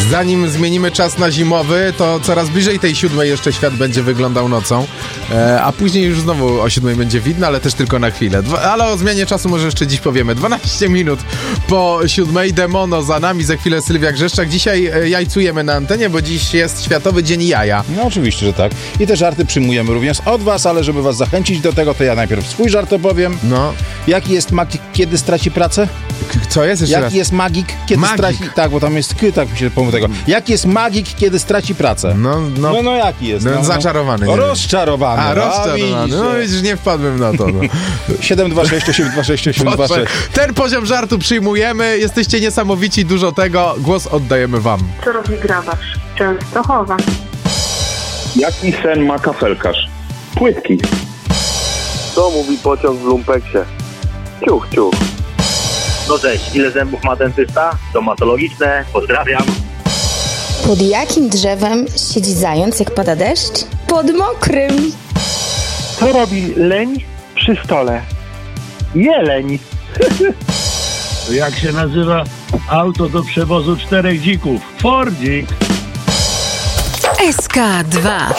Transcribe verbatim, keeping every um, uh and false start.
Zanim zmienimy czas na zimowy, to coraz bliżej tej siódmej jeszcze świat będzie wyglądał nocą, e, a później już znowu o siódmej będzie widno, ale też tylko na chwilę. Dwa, ale o zmianie czasu może jeszcze dziś powiemy. dwanaście minut po siódmej, Demono za nami, za chwilę Sylwia Grzeszczak. Dzisiaj e, jajcujemy na antenie, bo dziś jest Światowy Dzień Jaja. No oczywiście, że tak. I te żarty przyjmujemy również od was, ale żeby was zachęcić do tego, to ja najpierw swój żart opowiem. No. Jaki jest magik, kiedy straci pracę? K- co jest jeszcze Jaki raz? jest magik, kiedy Magik. straci... Tak, bo tam jest k, tak mi się pomył tego. Jaki jest magik, kiedy straci pracę? No, no. No, no jaki jest? No, No, zaczarowany. No, nie wiem. rozczarowany. A, rozczarowany. No widzisz, nie wpadłem na to. No. siedem dwa sześć osiem dwa sześć osiem dwa sześć. Ten poziom żartu przyjmujemy. Jesteście niesamowici, dużo tego. Głos oddajemy wam. Co robi grabarz? Częstochowa. Jaki sen ma kafelkarz? Płytki. Co mówi pociąg w lumpeksie? Ciuch, ciuch. No cześć, ile zębów ma dentysta? Stomatologiczne, pozdrawiam. Pod jakim drzewem siedzi zając, jak pada deszcz? Pod mokrym. Co robi leń przy stole? Jeleń. Jak się nazywa auto do przewozu czterech dzików? Fordzik. S K dwa.